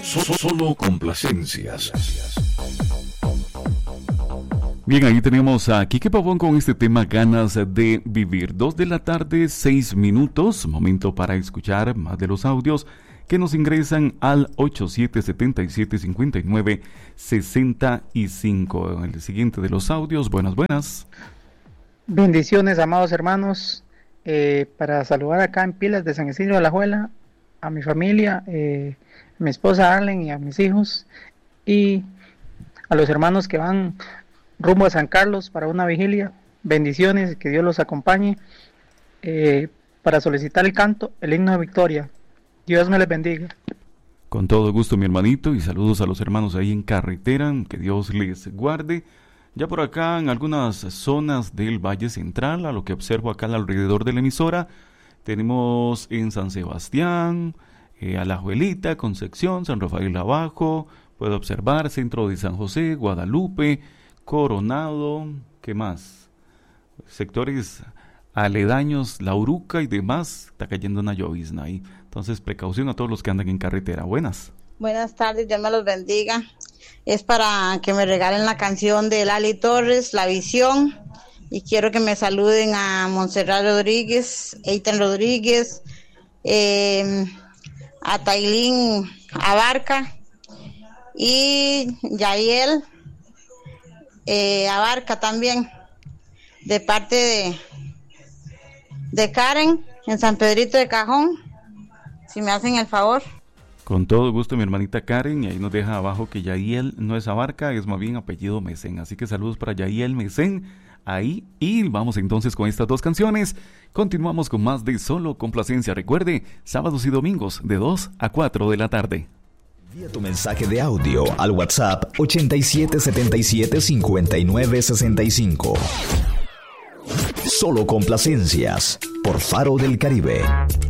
Solo complacencias. Bien, ahí tenemos a Quique Pavón con este tema Ganas de Vivir. 2:06 p.m, momento para escuchar más de los audios que nos ingresan al 8777-5965. El siguiente de los audios, buenas. Bendiciones, amados hermanos, para saludar acá en Pilas de San Isidro de la Juela, a mi familia, a mi esposa Arlen y a mis hijos, y a los hermanos que van rumbo a San Carlos para una vigilia. Bendiciones, que Dios los acompañe, para solicitar el canto, el himno de victoria. Dios me les bendiga. Con todo gusto, mi hermanito, y saludos a los hermanos ahí en carretera, que Dios les guarde. Ya por acá, en algunas zonas del Valle Central, a lo que observo acá alrededor de la emisora, tenemos en San Sebastián, Alajuelita, Concepción, San Rafael Abajo, puedo observar Centro de San José, Guadalupe, Coronado, ¿qué más? Sectores aledaños, La Uruca y demás, está cayendo una llovizna ahí. Entonces, precaución a todos los que andan en carretera. Buenas tardes, Dios me los bendiga. Es para que me regalen la canción de Lali Torres, La Visión, y quiero que me saluden a Montserrat Rodríguez, Eitan Rodríguez, a Tailín Abarca y Yael Abarca también, de parte de Karen en San Pedrito de Cajón, si me hacen el favor. Con todo gusto, mi hermanita Karen, y ahí nos deja abajo que Yael no es Abarca, es más bien apellido Mesén, así que saludos para Yael Mesén ahí, y vamos entonces con estas dos canciones. Continuamos con más de Solo Complacencia. Recuerde, sábados y domingos de 2 a 4 de la tarde. Envía tu mensaje de audio al WhatsApp 8777-5965. Solo Complacencias por Faro del Caribe.